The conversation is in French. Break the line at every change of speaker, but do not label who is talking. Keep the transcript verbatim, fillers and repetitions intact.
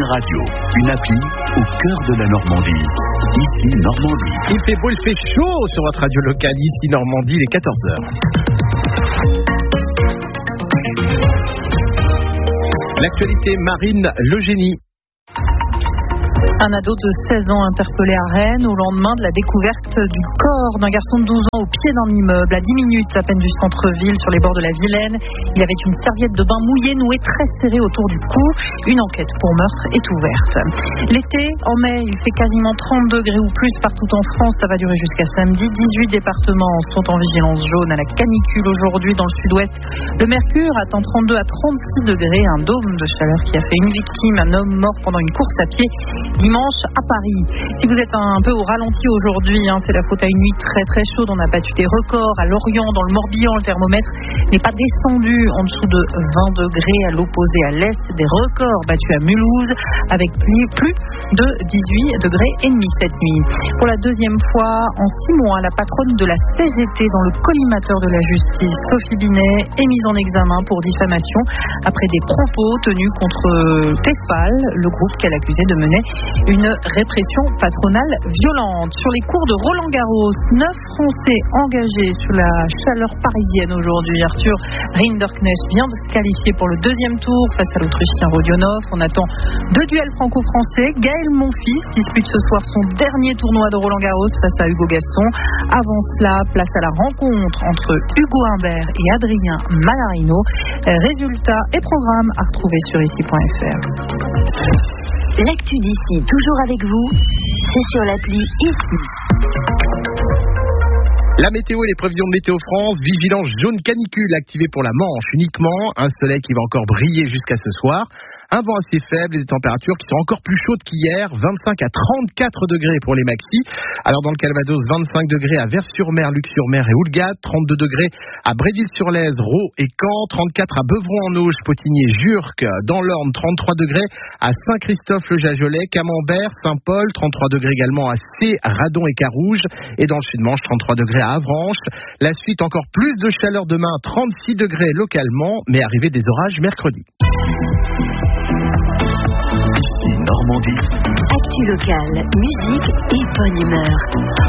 Radio, une appli au cœur de la Normandie. Ici Normandie.
Il fait beau, il fait chaud sur votre radio locale. Ici Normandie, il est quatorze heures. L'actualité, Marine Legénie.
Un ado de seize ans interpellé à Rennes au lendemain de la découverte du corps d'un garçon de douze ans au pied d'un immeuble à dix minutes à peine du centre-ville sur les bords de la Vilaine. Il avait une serviette de bain mouillée nouée très serrée autour du cou. Une enquête pour meurtre est ouverte. L'été, en mai, il fait quasiment trente degrés ou plus partout en France. Ça va durer jusqu'à samedi. dix-huit départements sont en vigilance jaune à la canicule aujourd'hui dans le sud-ouest. Le mercure atteint trente-deux à trente-six degrés. Un dôme de chaleur qui a fait une victime, un homme mort pendant une course à pied dimanche à Paris. Si vous êtes un peu au ralenti aujourd'hui, hein, c'est la faute à une nuit très très chaude. On a battu des records à Lorient, dans le Morbihan. Le thermomètre n'est pas descendu en dessous de vingt degrés. À l'opposé, à l'est, des records battus à Mulhouse avec plus de dix-huit degrés et demi cette nuit. Pour la deuxième fois en six mois, la patronne de la C G T dans le collimateur de la justice, Sophie Binet, est mise en examen pour diffamation après des propos tenus contre Tefal, le groupe qu'elle accusait de mener une répression patronale violente. Sur les cours de Roland-Garros, neuf Français engagés sous la chaleur parisienne aujourd'hui. Arthur Rinderknecht vient de se qualifier pour le deuxième tour face à l'Autrichien Rodionov. On attend deux duels franco-français. Gaël Monfils dispute ce soir son dernier tournoi de Roland-Garros face à Hugo Gaston. Avant cela, place à la rencontre entre Hugo Humbert et Adrien Manarino. Résultats et programmes à retrouver sur ici point f r.
L'actu d'ici, toujours avec vous, c'est sur l'appli Ici.
La météo et les prévisions de Météo France, vigilance jaune canicule activée pour la Manche uniquement, un soleil qui va encore briller jusqu'à ce soir. Un vent assez faible et des températures qui sont encore plus chaudes qu'hier, vingt-cinq à trente-quatre degrés pour les maxis. Alors dans le Calvados, vingt-cinq degrés à Vers-sur-Mer, Luc-sur-Mer et Houlgate, trente-deux degrés à Bréville-sur-Lèze, Raux et Caen, trente-quatre à Beuvron-en-Auge, Potigny, Jurques, dans l'Orne, trente-trois degrés à Saint-Christophe-le-Jagelet, Camembert, Saint-Paul, trente-trois degrés également à Cé, Radon et Carouge, et dans le Sud-Manche, trente-trois degrés à Avranches. La suite, encore plus de chaleur demain, trente-six degrés localement, mais arrivée des orages mercredi.
Ici Normandie.
Actu locale, musique et bonne humeur.